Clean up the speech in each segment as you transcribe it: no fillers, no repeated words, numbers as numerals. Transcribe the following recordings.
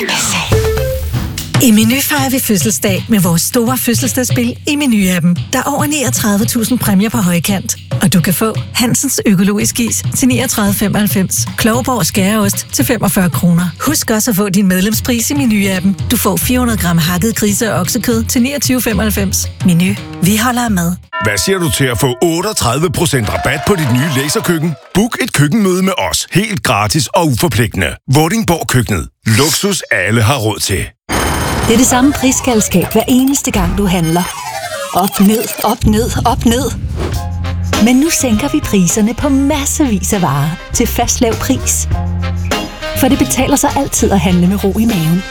I Meny fejrer vi fødselsdag med vores store fødselsdagsspil i Meny-appen. Der er over 39.000 præmier på højkant. Og du kan få Hansens økologisk is til 39,95. Klovborg skæreost til 45 kroner. Husk også at få din medlemspris i Meny-appen. Du får 400 gram hakket grise- og oksekød til 29,95. Meny. Vi holder af mad. Hvad siger du til at få 38% rabat på dit nye laserkøkken? Book et køkkenmøde med os. Helt gratis og uforpligtende. Vordingborg Køkkenet. Luksus alle har råd til. Det er det samme prisgalskab hver eneste gang, du handler. Op, ned, op, ned, op, ned. Men nu sænker vi priserne på massevis af varer til fast lav pris. For det betaler sig altid at handle med ro i maven.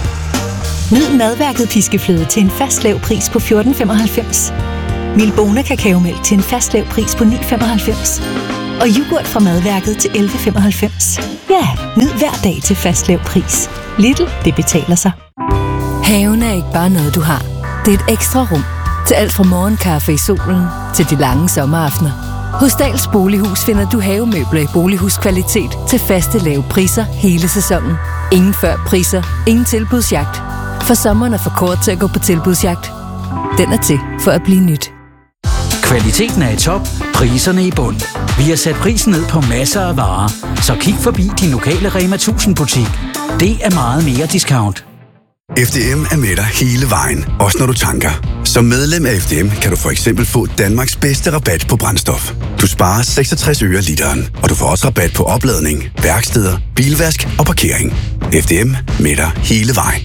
Nyd madværket piskefløde til en fast lav pris på 14,95. Milbona kakaomælk til en fast lav pris på 9,95. Og yoghurt fra madværket til 11,95. Ja, nyd hver dag til fast lav pris. Lidl, det betaler sig. Haven er ikke bare noget, du har. Det er et ekstra rum. Til alt fra morgenkaffe i solen til de lange sommeraftener. Hos Dahls Bolighus finder du havemøbler i bolighuskvalitet til faste lave priser hele sæsonen. Ingen før priser, ingen tilbudsjagt. For sommeren er for kort til at gå på tilbudsjagt. Den er til for at blive nyt. Kvaliteten er i top, priserne i bund. Vi har sat prisen ned på masser af varer, så kig forbi din lokale Rema 1000 butik. Det er meget mere discount. FDM er med dig hele vejen, også når du tanker. Som medlem af FDM kan du for eksempel få Danmarks bedste rabat på brændstof. Du sparer 66 øre literen, og du får også rabat på opladning, værksteder, bilvask og parkering. FDM med dig hele vejen.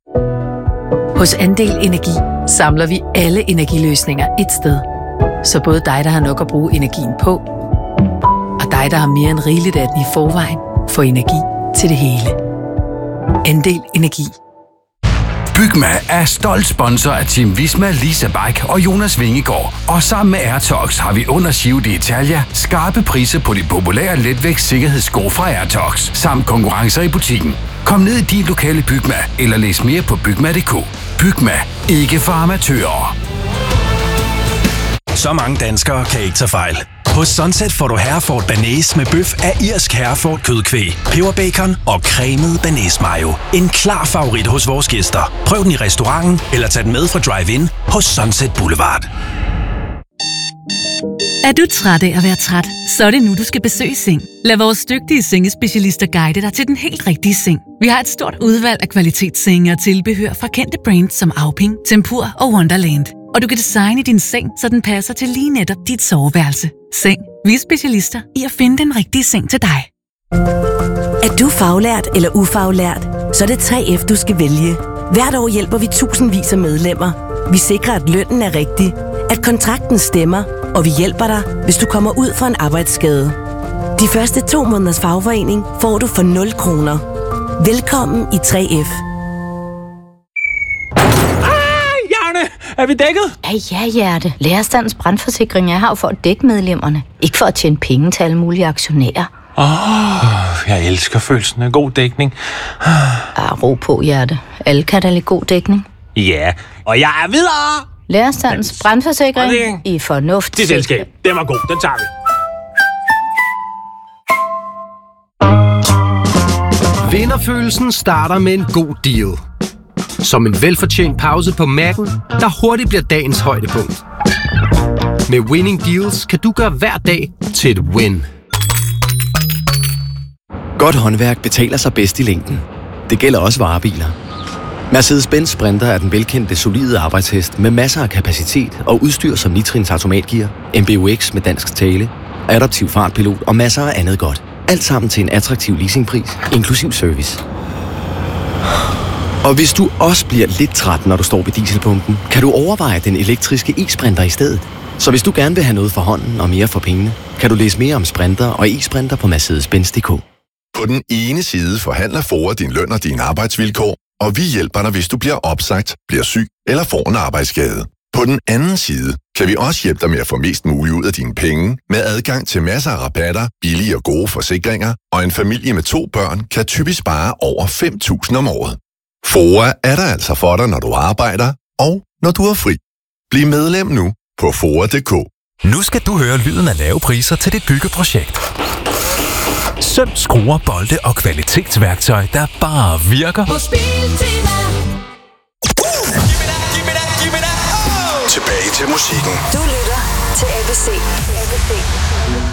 Hos Andel Energi samler vi alle energiløsninger et sted. Så både dig, der har nok at bruge energien på, og dig, der har mere end rigeligt af den i forvejen, får energi til det hele. Andel Energi. Bygma er stolt sponsor af Team Visma, Lisa Bike og Jonas Vingegaard. Og sammen med Airtox har vi under Giro d'Italia skarpe priser på de populære letvægts sikkerhedssko fra Airtox, samt konkurrencer i butikken. Kom ned i din lokale Bygma, eller læs mere på bygma.dk. Bygma. Ikke for amatører. Så mange danskere kan ikke tage fejl. Hos Sunset får du Hereford Bearnaise med bøf af irsk Hereford kødkvæg, peberbacon og cremet bearnaise mayo. En klar favorit hos vores gæster. Prøv den i restauranten eller tag den med fra Drive-In hos Sunset Boulevard. Er du træt af at være træt, så er det nu, du skal besøge Seng. Lad vores dygtige sengespecialister guide dig til den helt rigtige seng. Vi har et stort udvalg af kvalitetssenge og tilbehør fra kendte brands som Auping, Tempur og Wonderland. Og du kan designe din seng, så den passer til lige netop dit soveværelse. Seng. Vi er specialister i at finde den rigtige seng til dig. Er du faglært eller ufaglært, så er det 3F, du skal vælge. Hvert år hjælper vi tusindvis af medlemmer. Vi sikrer, at lønnen er rigtig, at kontrakten stemmer, og vi hjælper dig, hvis du kommer ud for en arbejdsskade. De første 2 måneders fagforening får du for 0 kroner. Velkommen i 3F. Er vi dækket? Ja, Hjerte. Lærerstandens brandforsikring er her for at dække medlemmerne. Ikke for at tjene penge til alle mulige aktionærer. Jeg elsker følelsen af god dækning. Ro på, Hjerte. Alle kan da lide god dækning. Ja, og jeg er videre! Lærerstandens brandforsikring i fornuft. Det selskab. Den var god. Den tager vi. Vinderfølelsen starter med en god deal. Som en velfortjent pause på Mac'en, der hurtigt bliver dagens højdepunkt. Med Winning Deals kan du gøre hver dag til et win. Godt håndværk betaler sig bedst i længden. Det gælder også varebiler. Mercedes-Benz Sprinter er den velkendte, solide arbejdshest med masser af kapacitet og udstyr som nitrins automatgear, MBUX med dansk tale, adaptiv fartpilot og masser af andet godt. Alt sammen til en attraktiv leasingpris, inklusiv service. Og hvis du også bliver lidt træt, når du står ved dieselpumpen, kan du overveje den elektriske e-Sprinter i stedet. Så hvis du gerne vil have noget for hånden og mere for pengene, kan du læse mere om Sprinter og e-Sprinter på Mercedes-Benz.dk. På den ene side forhandler FOA din løn og dine arbejdsvilkår, og vi hjælper dig, hvis du bliver opsagt, bliver syg eller får en arbejdsskade. På den anden side kan vi også hjælpe dig med at få mest muligt ud af dine penge, med adgang til masser af rabatter, billige og gode forsikringer, og en familie med 2 børn kan typisk spare over 5.000 om året. FOA er der altså for dig, når du arbejder, og når du er fri. Bliv medlem nu på FOA.dk. Nu skal du høre lyden af lave priser til dit byggeprojekt. Søm, skruer, bolde og kvalitetsværktøj, der bare virker. Hos Biltema. Tilbage til musikken. Du lytter til ABC.